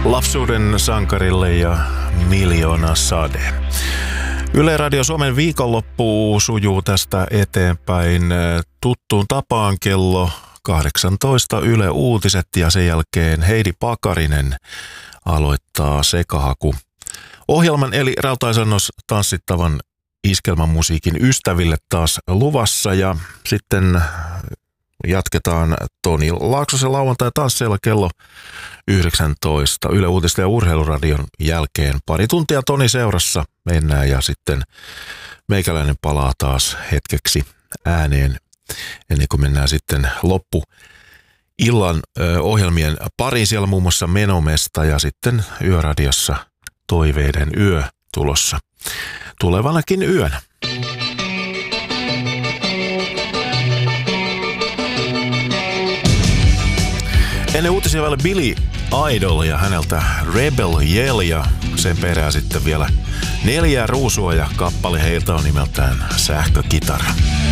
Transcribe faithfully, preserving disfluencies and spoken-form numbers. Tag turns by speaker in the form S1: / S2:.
S1: Lapsuuden sankarille ja Miljoona sade. Yle Radio Suomen viikonloppu sujuu tästä eteenpäin tuttuun tapaan kello kahdeksantoista Yle Uutiset ja sen jälkeen Heidi Pakarinen aloittaa Sekahaku ohjelman eli Rautaisannos tanssittavan iskelmämusiikin ystäville taas luvassa ja sitten jatketaan Toni Laaksosen lauantai-tansseilla kello yhdeksäntoista. Yle Uutisten ja Urheiluradion jälkeen pari tuntia Toni seurassa mennään ja sitten meikäläinen palaa taas hetkeksi ääneen ennen kuin mennään sitten loppu illan ö, ohjelmien pariin. Siellä muun muassa Menomesta ja sitten Yöradiossa Toiveiden yö tulossa tulevanakin yönä. Ennen uutisia vielä Billy Idol ja häneltä Rebel Yell ja sen perään sitten vielä neljä ruusua ja kappale heiltä on nimeltään Sähkökitara.